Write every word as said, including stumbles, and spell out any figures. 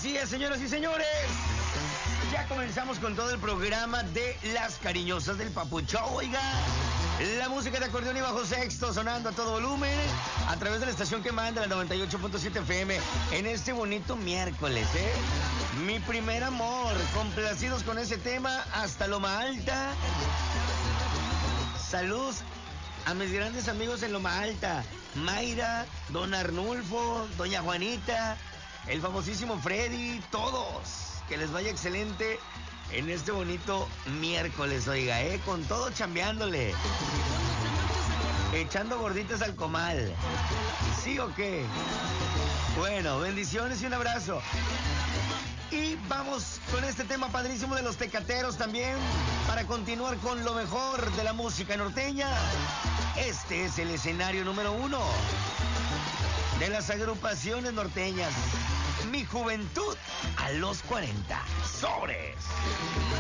Así es, señoras y señores. Ya comenzamos con todo el programa de Las Cariñosas del Papucho. Oiga, la música de acordeón y bajo sexto sonando a todo volumen a través de la estación que manda la noventa y ocho punto siete F M en este bonito miércoles, ¿eh? Mi primer amor, complacidos con ese tema hasta Loma Alta. Saludos a mis grandes amigos en Loma Alta, Mayra, don Arnulfo, doña Juanita, el famosísimo Freddy, todos. Que les vaya excelente en este bonito miércoles, oiga, ¿eh? Con todo chambeándole. Echando gorditas al comal. ¿Sí o qué? Bueno, bendiciones y un abrazo. Y vamos con este tema padrísimo de los tecateros también, para continuar con lo mejor de la música norteña. Este es el escenario número uno de las agrupaciones norteñas. Mi juventud a los cuarenta. ¡Sobres!